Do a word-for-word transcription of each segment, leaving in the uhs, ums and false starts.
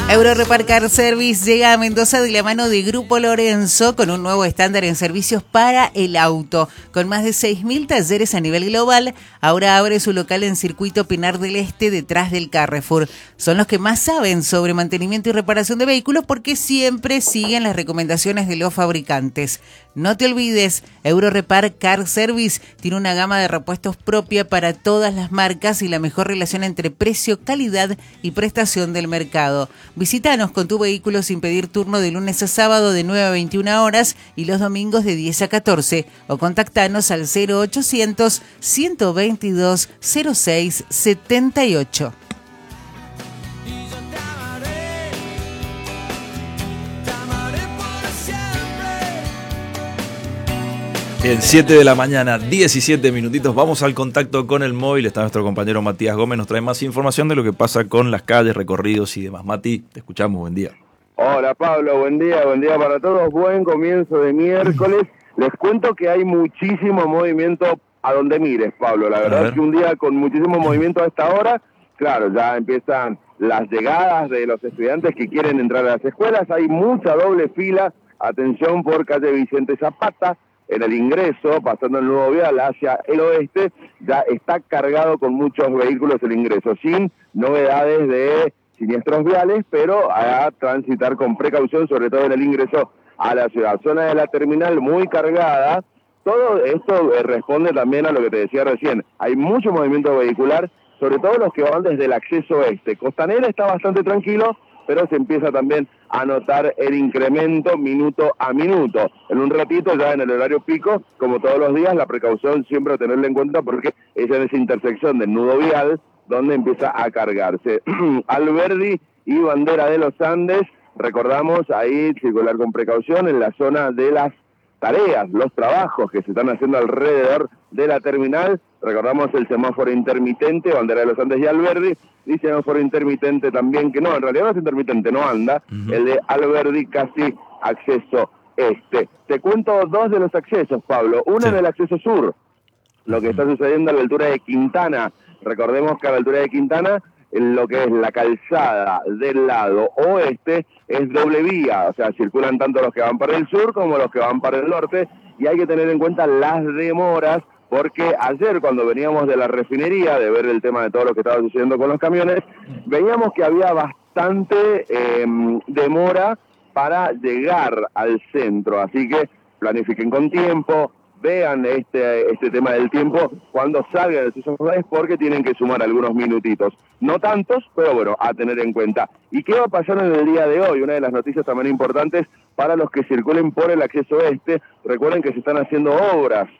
Eurorepar Car Service llega a Mendoza de la mano de Grupo Lorenzo con un nuevo estándar en servicios para el auto. Con más de seis mil talleres a nivel global, ahora abre su local en Circuito Pinar del Este detrás del Carrefour. Son los que más saben sobre mantenimiento y reparación de vehículos porque siempre siguen las recomendaciones de los fabricantes. No te olvides, Eurorepar Car Service tiene una gama de repuestos propia para todas las marcas y la mejor relación entre precio, calidad y prestación del mercado. Visítanos con tu vehículo sin pedir turno de lunes a sábado de nueve a veintiuna horas y los domingos de diez a catorce o contactanos al cero ochocientos, ciento veintidós, cero seis setenta y ocho. Bien, siete de la mañana, diecisiete minutitos. Vamos al contacto con el móvil. Está nuestro compañero Matías Gómez. Nos trae más información de lo que pasa con las calles, recorridos y demás. Mati, te escuchamos. Buen día. Hola Pablo, buen día, buen día para todos. Buen comienzo de miércoles. Les cuento que hay muchísimo movimiento a donde mires, Pablo. La verdad es que un día con muchísimo movimiento a esta hora. Claro, ya empiezan las llegadas de los estudiantes que quieren entrar a las escuelas. Hay mucha doble fila. Atención por calle Vicente Zapata. En el ingreso, pasando el nuevo vial hacia el oeste, ya está cargado con muchos vehículos el ingreso, sin novedades de siniestros viales, pero a transitar con precaución, sobre todo en el ingreso a la ciudad. Zona de la terminal muy cargada. Todo esto eh, responde también a lo que te decía recién. Hay mucho movimiento vehicular, sobre todo los que van desde el acceso este. Costanera está bastante tranquilo, pero se empieza también a notar el incremento minuto a minuto. En un ratito, ya en el horario pico, como todos los días, la precaución siempre a tenerla en cuenta porque es en esa intersección del nudo vial donde empieza a cargarse. Alberdi y Bandera de los Andes, recordamos ahí circular con precaución en la zona de las tareas, los trabajos que se están haciendo alrededor de la terminal. Recordamos el semáforo intermitente, Bandera de los Andes y Alberdi, y semáforo intermitente también, que no, en realidad no es intermitente, no anda, uh-huh. El de Alberdi casi acceso este. Te cuento dos de los accesos, Pablo. Uno sí. En el acceso sur, lo que está sucediendo a la altura de Quintana. Recordemos que a la altura de Quintana, en lo que es la calzada del lado oeste, es doble vía, o sea, circulan tanto los que van para el sur como los que van para el norte, y hay que tener en cuenta las demoras, porque ayer cuando veníamos de la refinería, de ver el tema de todo lo que estaba sucediendo con los camiones, veíamos que había bastante eh, demora para llegar al centro, así que planifiquen con tiempo, vean este este tema del tiempo cuando salgan de sus ciudades porque tienen que sumar algunos minutitos. No tantos, pero bueno, a tener en cuenta. ¿Y qué va a pasar en el día de hoy? Una de las noticias también importantes para los que circulen por el acceso este. Recuerden que se están haciendo obras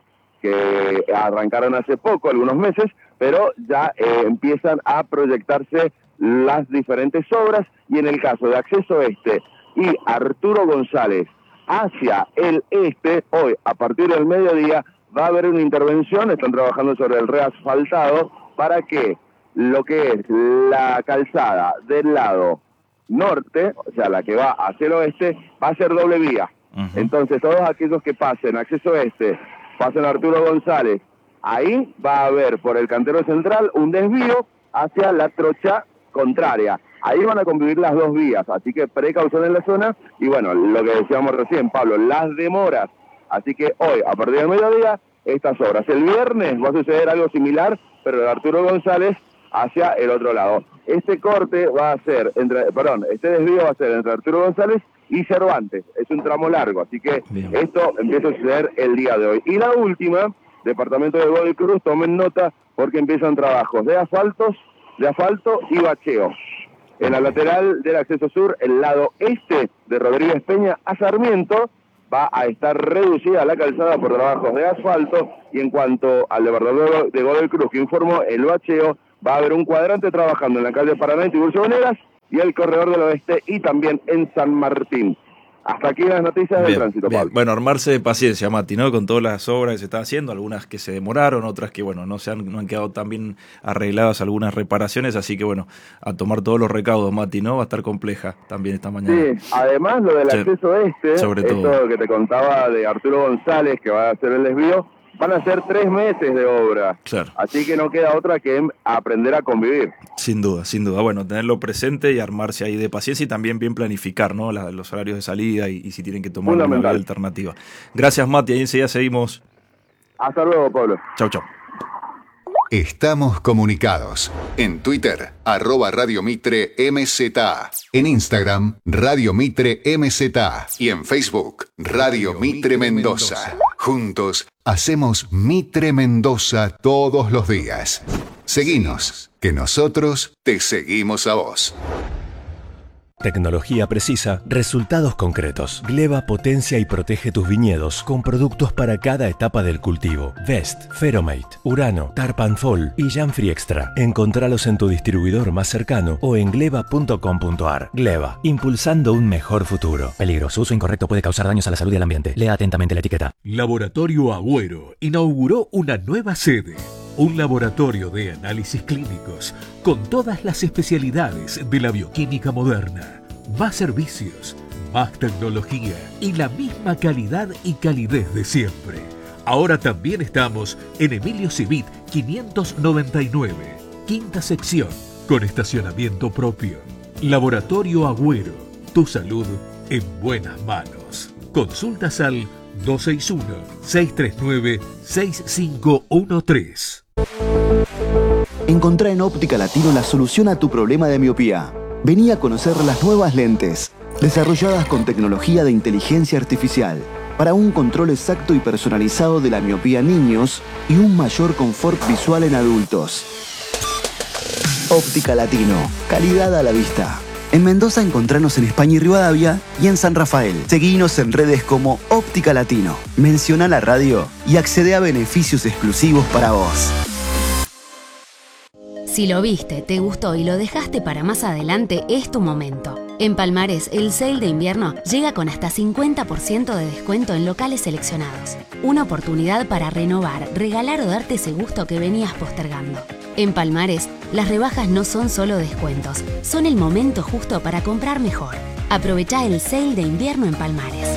que arrancaron hace poco, algunos meses, pero ya eh, empiezan a proyectarse las diferentes obras, y en el caso de acceso este y Arturo González hacia el este, hoy a partir del mediodía va a haber una intervención. Están trabajando sobre el reasfaltado para que lo que es la calzada del lado norte, o sea la que va hacia el oeste, va a ser doble vía. Uh-huh. Entonces todos aquellos que pasen acceso este, pasen a Arturo González, ahí va a haber por el Cantero Central un desvío hacia la trocha contraria. Ahí van a convivir las dos vías, así que precaución en la zona. Y bueno, lo que decíamos recién, Pablo, las demoras. Así que hoy, a partir del mediodía, estas obras. El viernes va a suceder algo similar, pero de Arturo González hacia el otro lado. Este corte va a ser, entre, perdón, este desvío va a ser entre Arturo González y Cervantes. Es un tramo largo, así que bien, esto empieza a suceder el día de hoy. Y la última, departamento de Godoy Cruz, tomen nota porque empiezan trabajos de asfaltos, de asfalto y bacheo. En la lateral del acceso sur, el lado este de Rodríguez Peña a Sarmiento, va a estar reducida la calzada por trabajos de asfalto. Y en cuanto al departamento de Godoy Cruz, que informó el bacheo, va a haber un cuadrante trabajando en la calle Paraná y Tiburcio Venegas y el corredor del oeste, y también en San Martín. Hasta aquí las noticias bien, del tránsito, bien. Pablo. Bueno, armarse de paciencia, Mati, ¿no? Con todas las obras que se están haciendo, algunas que se demoraron, otras que, bueno, no se han, no han quedado tan bien arregladas, algunas reparaciones, así que, bueno, a tomar todos los recaudos, Mati, ¿no? Va a estar compleja también esta mañana. Sí, además lo del acceso sí, este, sobre todo. Esto que te contaba de Arturo González, que va a hacer el desvío, van a ser tres meses de obra. Claro. Así que no queda otra que aprender a convivir. Sin duda, sin duda. Bueno, tenerlo presente y armarse ahí de paciencia y también bien planificar, ¿no? La, los horarios de salida y, y si tienen que tomar una nueva alternativa. Gracias, Mati. Ahí enseguida seguimos. Hasta luego, Pablo. Chau, chau. Estamos comunicados. En Twitter, arroba Radio Mitre M Z. En Instagram, Radio Mitre M Z. Y en Facebook, Radio Mitre Mendoza. Juntos, hacemos Mitre Mendoza todos los días. Seguinos, que nosotros te seguimos a vos. Tecnología precisa, resultados concretos. Gleba potencia y protege tus viñedos con productos para cada etapa del cultivo. Vest, Feromate, Urano, Tarpan Fall y Janfree Extra. Encontralos en tu distribuidor más cercano o en gleba punto com punto ar. Gleba, impulsando un mejor futuro. Peligro, su uso incorrecto puede causar daños a la salud y al ambiente. Lea atentamente la etiqueta. Laboratorio Agüero inauguró una nueva sede. Un laboratorio de análisis clínicos con todas las especialidades de la bioquímica moderna. Más servicios, más tecnología y la misma calidad y calidez de siempre. Ahora también estamos en Emilio Civit quinientos noventa y nueve, quinta sección, con estacionamiento propio. Laboratorio Agüero, tu salud en buenas manos. Consultas al dos seis uno, seis tres nueve, seis cinco uno tres. Encontrá en Óptica Latino la solución a tu problema de miopía. Vení a conocer las nuevas lentes, desarrolladas con tecnología de inteligencia artificial, para un control exacto y personalizado de la miopía en niños y un mayor confort visual en adultos. Óptica Latino, calidad a la vista. En Mendoza encontranos en España y Rivadavia y en San Rafael. Seguinos en redes como Óptica Latino. Menciona la radio y accede a beneficios exclusivos para vos. Si lo viste, te gustó y lo dejaste para más adelante, es tu momento. En Palmares, el sale de invierno llega con hasta cincuenta por ciento de descuento en locales seleccionados. Una oportunidad para renovar, regalar o darte ese gusto que venías postergando. En Palmares, las rebajas no son solo descuentos, son el momento justo para comprar mejor. Aprovechá el sale de invierno en Palmares.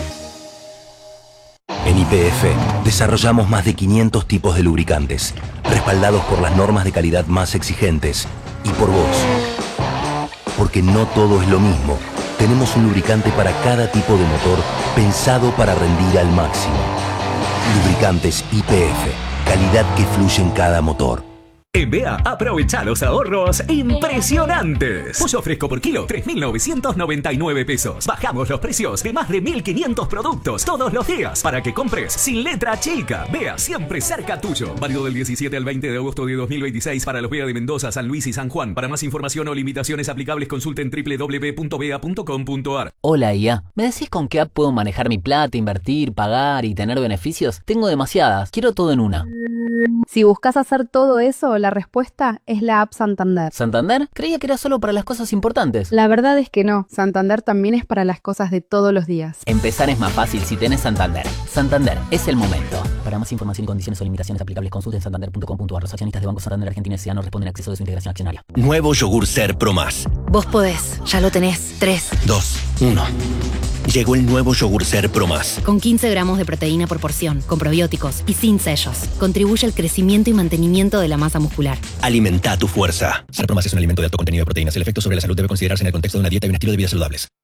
En Y P F desarrollamos más de quinientos tipos de lubricantes, respaldados por las normas de calidad más exigentes y por vos. Porque no todo es lo mismo. Tenemos un lubricante para cada tipo de motor pensado para rendir al máximo. Lubricantes Y P F, calidad que fluye en cada motor. En B E A, aprovecha los ahorros impresionantes. Pollo fresco por kilo, tres mil novecientos noventa y nueve pesos. Bajamos los precios de más de mil quinientos productos todos los días para que compres sin letra chica. B E A, siempre cerca tuyo. Válido del diecisiete al veinte de agosto de dos mil veintiséis para los B E A de Mendoza, San Luis y San Juan. Para más información o limitaciones aplicables, consulten doble u doble u doble u punto b e a punto com punto a r. Hola I A, ¿me decís con qué app puedo manejar mi plata, invertir, pagar y tener beneficios? Tengo demasiadas, quiero todo en una. Si buscas hacer todo eso, la respuesta es la app Santander. ¿Santander? Creía que era solo para las cosas importantes. La verdad es que no. Santander también es para las cosas de todos los días. Empezar es más fácil si tenés Santander. Santander, es el momento. Para más información y condiciones o limitaciones aplicables, consulten santander punto com punto a r. Los accionistas de Banco Santander Argentina S A no responden a acceso de su integración accionaria. Nuevo yogur Ser Pro Más. Vos podés, ya lo tenés. tres, dos, uno. Llegó el nuevo yogur Ser Pro Más. Con quince gramos de proteína por porción, con probióticos y sin sellos. Contribuye al crecimiento y mantenimiento de la masa muscular. Alimenta tu fuerza. Ser Pro Más es un alimento de alto contenido de proteínas. El efecto sobre la salud debe considerarse en el contexto de una dieta y un estilo de vida saludables.